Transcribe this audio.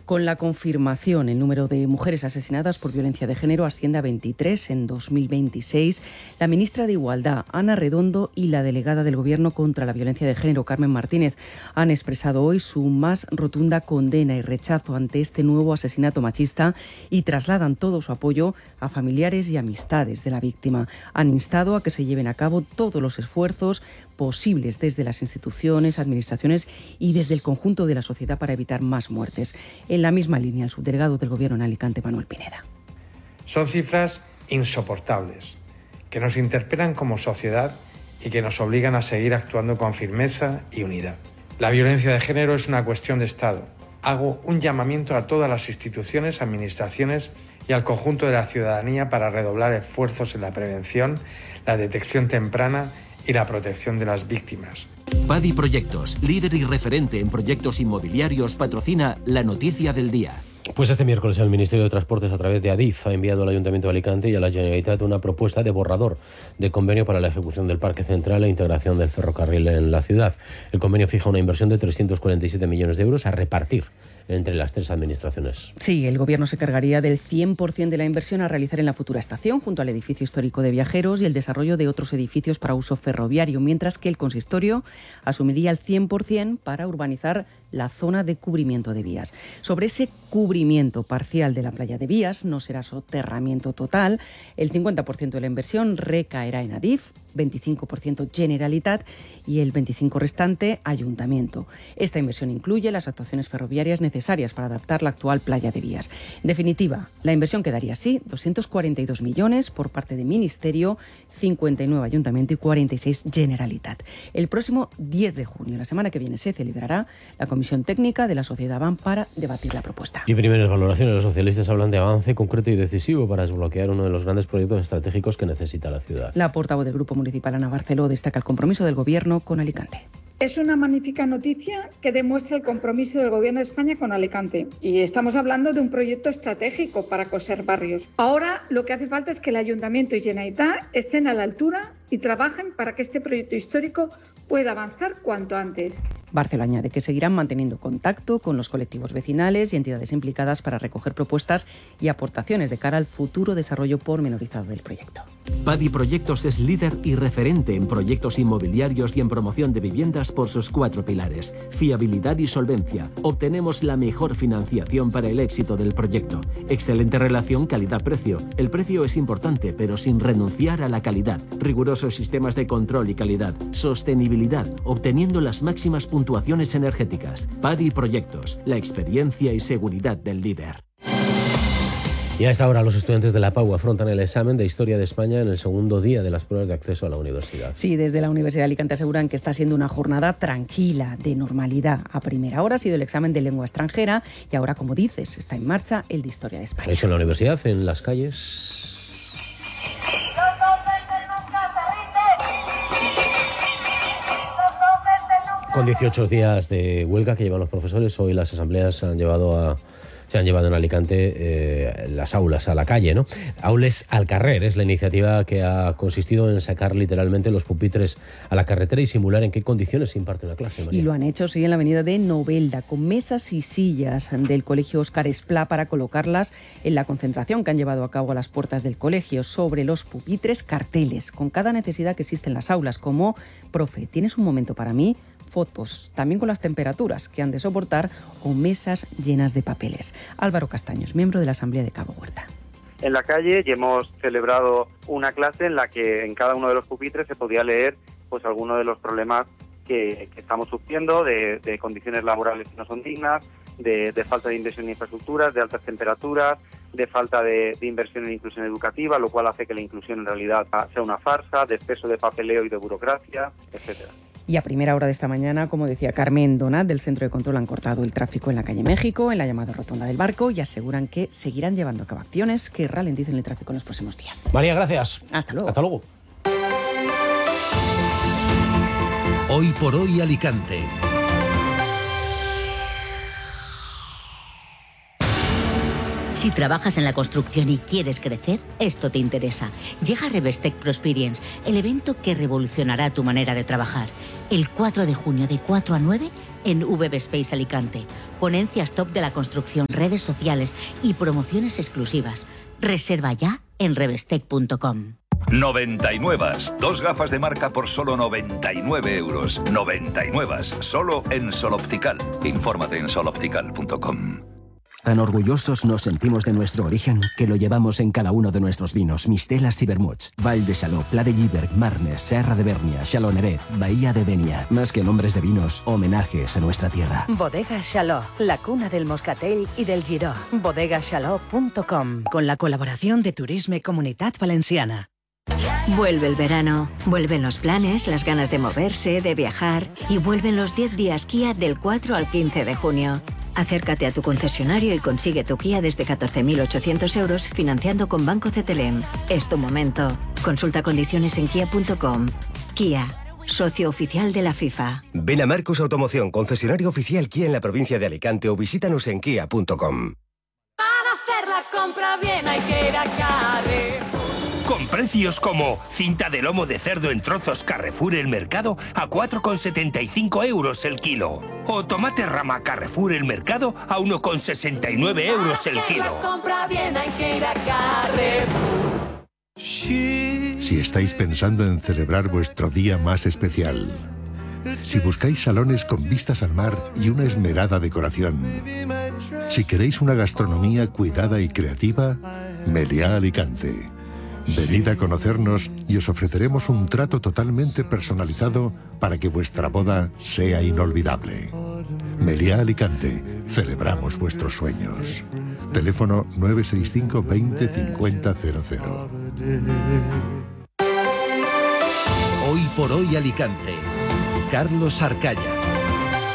Con la confirmación, el número de mujeres asesinadas por violencia de género asciende a 23 en 2026. La ministra de Igualdad, Ana Redondo, y la delegada del Gobierno contra la violencia de género, Carmen Martínez, han expresado hoy su más rotunda condena y rechazo ante este nuevo asesinato machista y trasladan todo su apoyo a familiares y amistades de la víctima. Han instado a que se lleven a cabo todos los esfuerzos posibles desde las instituciones, administraciones y desde el conjunto de la sociedad para evitar más muertes. En la misma línea, el subdelegado del Gobierno en Alicante, Manuel Pineda. Son cifras insoportables, que nos interpelan como sociedad y que nos obligan a seguir actuando con firmeza y unidad. La violencia de género es una cuestión de Estado. Hago un llamamiento a todas las instituciones, administraciones y al conjunto de la ciudadanía para redoblar esfuerzos en la prevención, la detección temprana y la protección de las víctimas. Padi Proyectos, líder y referente en proyectos inmobiliarios, patrocina la noticia del día. Pues este miércoles el Ministerio de Transportes, a través de Adif, ha enviado al Ayuntamiento de Alicante y a la Generalitat una propuesta de borrador de convenio para la ejecución del Parque Central e integración del ferrocarril en la ciudad. El convenio fija una inversión de 347 millones de euros a repartir entre las tres administraciones. Sí, el Gobierno se cargaría del 100% de la inversión a realizar en la futura estación, junto al edificio histórico de viajeros y el desarrollo de otros edificios para uso ferroviario, mientras que el consistorio asumiría el 100% para urbanizar la zona de cubrimiento de vías. Sobre ese cubrimiento parcial de la playa de Vías, no será soterramiento total, el 50% de la inversión recaerá en Adif, 25% Generalitat y el 25% restante Ayuntamiento. Esta inversión incluye las actuaciones ferroviarias necesarias para adaptar la actual playa de Vías. En definitiva, la inversión quedaría así: 242 millones por parte del Ministerio, 59 Ayuntamiento y 46 Generalitat. El próximo 10 de junio, la semana que viene, se celebrará la Comisión Técnica de la Sociedad BAM para debatir la propuesta. Y primeras valoraciones, los socialistas hablan de avance concreto y decisivo para desbloquear uno de los grandes proyectos estratégicos que necesita la ciudad. La portavoz del Grupo Municipal, Ana Barceló, destaca el compromiso del Gobierno con Alicante. Es una magnífica noticia que demuestra el compromiso del Gobierno de España con Alicante. Y estamos hablando de un proyecto estratégico para coser barrios. Ahora lo que hace falta es que el Ayuntamiento y Generalitat estén a la altura y trabajen para que este proyecto histórico pueda avanzar cuanto antes. Barceló añade que seguirán manteniendo contacto con los colectivos vecinales y entidades implicadas para recoger propuestas y aportaciones de cara al futuro desarrollo pormenorizado del proyecto. Padi Proyectos es líder y referente en proyectos inmobiliarios y en promoción de viviendas por sus 4 pilares: fiabilidad y solvencia. Obtenemos la mejor financiación para el éxito del proyecto. Excelente relación calidad-precio. El precio es importante, pero sin renunciar a la calidad. Rigurosos sistemas de control y calidad. Sostenibilidad, obteniendo las máximas puntuaciones energéticas. Padi Proyectos, la experiencia y seguridad del líder. Y a esta hora los estudiantes de la PAU afrontan el examen de Historia de España en el segundo día de las pruebas de acceso a la universidad. Sí, desde la Universidad de Alicante aseguran que está siendo una jornada tranquila, de normalidad. A primera hora ha sido el examen de lengua extranjera y ahora, como dices, está en marcha el de Historia de España. Eso en la universidad, en las calles. Con 18 días de huelga que llevan los profesores, hoy las asambleas se han llevado en Alicante las aulas a la calle, ¿no? Aules al carrer es la iniciativa que ha consistido en sacar literalmente los pupitres a la carretera y simular en qué condiciones se imparte una clase, María. Y lo han hecho, sí, en la avenida de Novelda, con mesas y sillas del Colegio Óscar Esplá para colocarlas en la concentración que han llevado a cabo a las puertas del colegio. Sobre los pupitres, carteles con cada necesidad que existe en las aulas, como: profe, ¿tienes un momento para mí? Fotos, también con las temperaturas que han de soportar, o mesas llenas de papeles. Álvaro Castaños, miembro de la Asamblea de Cabo Huerta. En la calle y hemos celebrado una clase en la que en cada uno de los pupitres se podía leer pues algunos de los problemas que estamos sufriendo, de condiciones laborales que no son dignas, de falta de inversión en infraestructuras, de altas temperaturas, de falta de inversión en inclusión educativa, lo cual hace que la inclusión en realidad sea una farsa, de exceso de papeleo y de burocracia, etcétera. Y a primera hora de esta mañana, como decía Carmen Donat, del Centro de Control, han cortado el tráfico en la calle México, en la llamada Rotonda del Barco, y aseguran que seguirán llevando a cabo acciones que ralenticen el tráfico en los próximos días. María, gracias. Hasta luego. Hasta luego. Hoy por hoy Alicante. Si trabajas en la construcción y quieres crecer, esto te interesa. Llega Revestec Prosperience, el evento que revolucionará tu manera de trabajar. El 4 de junio de 4 a 9 en VB Space Alicante. Ponencias top de la construcción, redes sociales y promociones exclusivas. Reserva ya en revestec.com. 99. 2 gafas de marca por solo 99 euros. 99. Solo en Sol Optical. Infórmate en soloptical.com. Tan orgullosos nos sentimos de nuestro origen que lo llevamos en cada uno de nuestros vinos, mistelas y vermuts. Val de Saló, Pla de Lliberg, Marnes, Serra de Bernia, Xaloneret, Bahía de Denia. Más que nombres de vinos, homenajes a nuestra tierra. Bodega Xaló, la cuna del moscatel y del giró. bodegaxaló.com, con la colaboración de Turisme Comunitat Valenciana. Vuelve el verano, vuelven los planes, las ganas de moverse, de viajar y vuelven los 10 días Kia del 4 al 15 de junio. Acércate a tu concesionario y consigue tu Kia desde 14.800 euros financiando con Banco CTLM. Es tu momento. Consulta condiciones en kia.com. Kia, socio oficial de la FIFA. Ven a Marcus Automoción, concesionario oficial Kia en la provincia de Alicante o visítanos en kia.com. Para hacer la compra bien hay que ir a Carrefour. Con precios como cinta de lomo de cerdo en trozos Carrefour El Mercado a 4,75 euros el kilo. O tomate rama Carrefour El Mercado a 1,69 euros el kilo. Compra bien hay que ir a Carrefour. Si estáis pensando en celebrar vuestro día más especial, si buscáis salones con vistas al mar y una esmerada decoración, si queréis una gastronomía cuidada y creativa, Meliá Alicante. Venid a conocernos y os ofreceremos un trato totalmente personalizado para que vuestra boda sea inolvidable. Meliá Alicante, celebramos vuestros sueños. Teléfono 965 20 50 00. Hoy por hoy Alicante. Carlos Arcaya.